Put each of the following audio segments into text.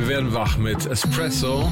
Wir werden wach mit Espresso.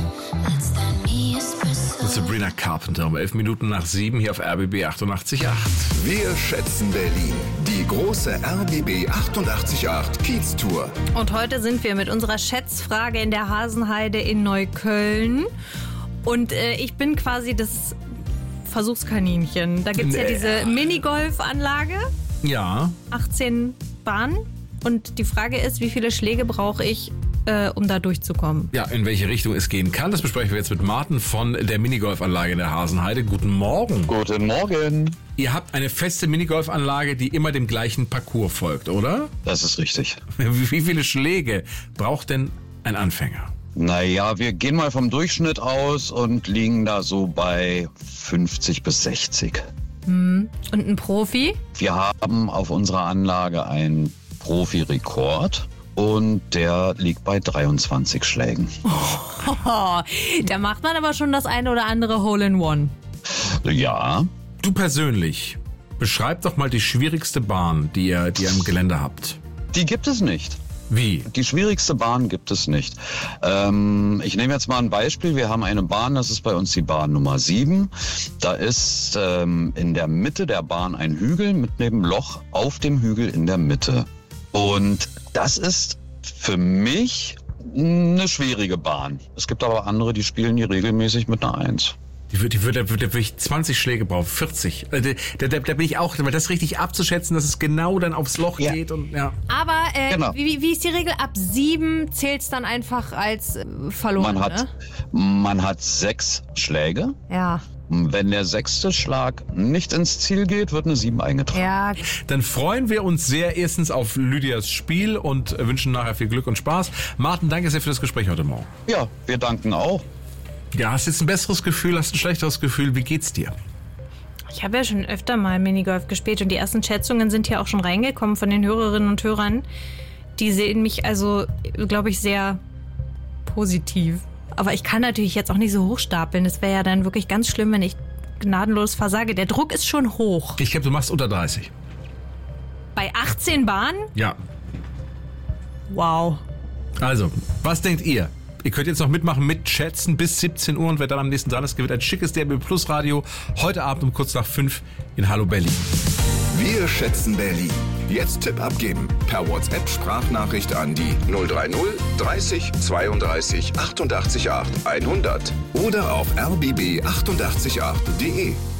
Sabrina Carpenter um 11 Minuten nach 7 hier auf RBB 88.8. Wir schätzen Berlin. Die große RBB 88.8 Kiez-Tour. Und heute sind wir mit unserer Schätzfrage in der Hasenheide in Neukölln. Und ich bin quasi das Versuchskaninchen. Da gibt es ja diese Minigolfanlage. Ja. 18 Bahnen. Und die Frage ist, wie viele Schläge brauche ich, um da durchzukommen? Ja, in welche Richtung es gehen kann, das besprechen wir jetzt mit Martin von der Minigolfanlage in der Hasenheide. Guten Morgen. Guten Morgen. Ihr habt eine feste Minigolfanlage, die immer dem gleichen Parcours folgt, oder? Das ist richtig. Wie viele Schläge braucht denn ein Anfänger? Naja, wir gehen mal vom Durchschnitt aus und liegen da so bei 50 bis 60. Und ein Profi? Wir haben auf unserer Anlage einen Profi-Rekord und der liegt bei 23 Schlägen. Da macht man aber schon das eine oder andere Hole-in-One. Ja. Du persönlich, beschreib doch mal die schwierigste Bahn, die ihr im Gelände habt. Die gibt es nicht. Wie? Die schwierigste Bahn gibt es nicht. Ich nehme jetzt mal ein Beispiel. Wir haben eine Bahn, das ist bei uns die Bahn Nummer 7. Da ist in der Mitte der Bahn ein Hügel mit einem Loch auf dem Hügel in der Mitte. Und das ist für mich eine schwierige Bahn. Es gibt aber andere, die spielen die regelmäßig mit einer 1. Da würde ich 20 Schläge brauchen, 40. Da bin ich auch, weil das richtig abzuschätzen, dass es genau dann aufs Loch geht. Und ja. Aber Genau. wie ist die Regel? Ab 7 zählt es dann einfach als verloren, Man hat 6 Schläge. Ja. Wenn der 6. Schlag nicht ins Ziel geht, wird eine 7 eingetragen. Ja. Dann freuen wir uns sehr erstens auf Lydias Spiel und wünschen nachher viel Glück und Spaß. Martin, danke sehr für das Gespräch heute Morgen. Ja, wir danken auch. Ja, hast du jetzt ein besseres Gefühl, hast ein schlechteres Gefühl? Wie geht's dir? Ich habe ja schon öfter mal Minigolf gespielt und die ersten Schätzungen sind ja auch schon reingekommen von den Hörerinnen und Hörern. Die sehen mich also, glaube ich, sehr positiv. Aber ich kann natürlich jetzt auch nicht so hochstapeln. Das wäre ja dann wirklich ganz schlimm, wenn ich gnadenlos versage. Der Druck ist schon hoch. Ich glaube, du machst unter 30. Bei 18 Bahnen? Ja. Wow. Also, was denkt ihr? Ihr könnt jetzt noch mitmachen mit Schätzen bis 17 Uhr und wer dann am nächsten dran ist, gewinnt ein schickes DRB Plus Radio heute Abend um kurz nach 5 in Hallo Berlin. Wir schätzen Berlin. Jetzt Tipp abgeben. Per WhatsApp Sprachnachricht an die 030 30 32 88 8 100 oder auf rbb888.de.